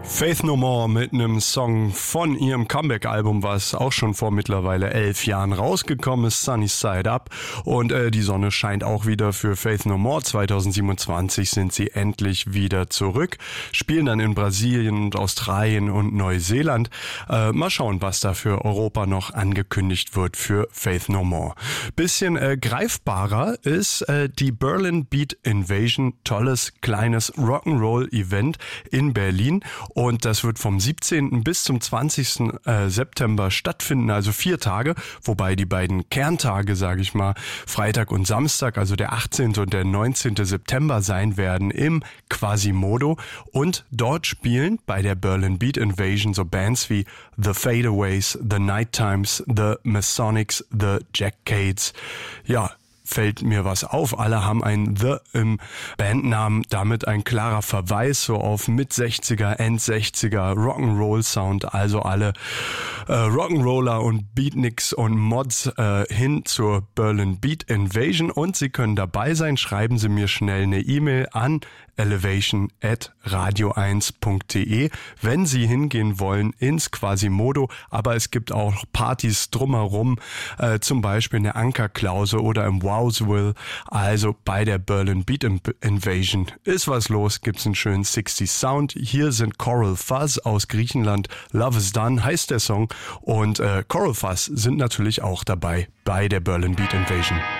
Faith No More mit einem Song von ihrem Comeback-Album, was auch schon vor mittlerweile 11 Jahren rausgekommen ist, Sunny Side Up. Und die Sonne scheint auch wieder für Faith No More. 2027 sind sie endlich wieder zurück, spielen dann in Brasilien und Australien und Neuseeland. Mal schauen, was da für Europa noch angekündigt wird für Faith No More. Bisschen greifbarer ist die Berlin Beat Invasion, tolles kleines Rock'n'Roll-Event in Berlin. Und das wird vom 17. bis zum 20. September stattfinden, also 4 Tage, wobei die beiden Kerntage, sage ich mal, Freitag und Samstag, also der 18. und der 19. September sein werden im Quasimodo. Und dort spielen bei der Berlin Beat Invasion so Bands wie The Fadeaways, The Night Times, The Masonics, The Jackcades. Ja, fällt mir was auf. Alle haben ein The im Bandnamen, damit ein klarer Verweis so auf Mit-60er, End-60er Rock'n'Roll-Sound, also alle Rock'n'Roller und Beatniks und Mods hin zur Berlin Beat Invasion, und Sie können dabei sein. Schreiben Sie mir schnell eine E-Mail an elevation@radio1.de, wenn Sie hingehen wollen ins Quasimodo, aber es gibt auch Partys drumherum, zum Beispiel in der Ankerklause oder im Wowsville, also bei der Berlin Beat Invasion ist was los, gibt's einen schönen 60s Sound. Hier sind Coral Fuzz aus Griechenland, Love is Done heißt der Song, und Coral Fuzz sind natürlich auch dabei bei der Berlin Beat Invasion.